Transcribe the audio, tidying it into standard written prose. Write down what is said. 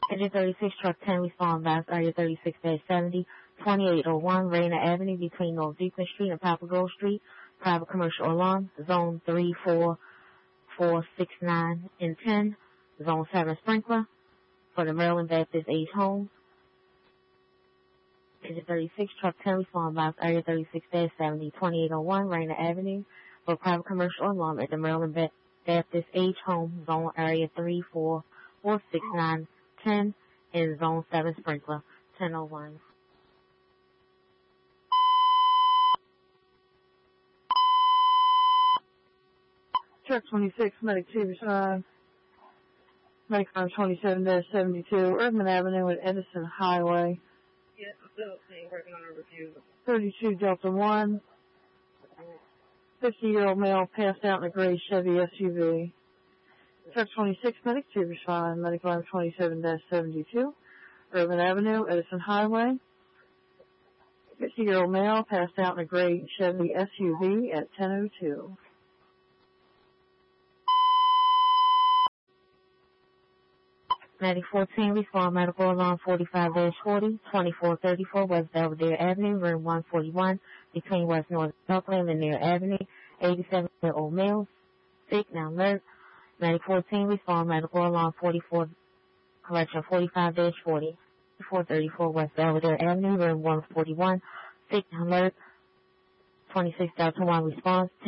Engine 36, truck 10, respond back, area 36-70, 2801 Rainer Avenue between North Deacon Street and Papa Grove Street. Private commercial alarm, zone 3, 4, 4, 6, 9, and 10. Zone 7 sprinkler for the Maryland Baptist Age Homes. Engine 36, truck 10, respond back, area 36-70, 2801 Rainer Avenue for private commercial alarm at the Maryland Baptist Age Home, zone area 3, 4, 4, 6, 9, 10, and zone 7 sprinkler, 1001. Truck 26, Medic 2, respond. Medic 27-72, Urban Avenue at Edison Highway. Yeah, I'm still working on a refusal. 32 Delta 1. 50-year-old male passed out in a gray Chevy SUV. Truck 26, Medic 2, respond. Medic 27-72, Urban Avenue, Edison Highway. 50-year-old male passed out in a gray Chevy SUV at 10:02. Medic 14, respond medical alarm 45-40, 2434 West Belvedere Avenue, room 141, between West North Oakland and Near Avenue, 87-year-old male, sick, now alert. Medic 14, respond medical alarm 45-40, 2434 West Belvedere Avenue, room 141, sick, now alert. 26 Delta 1 response,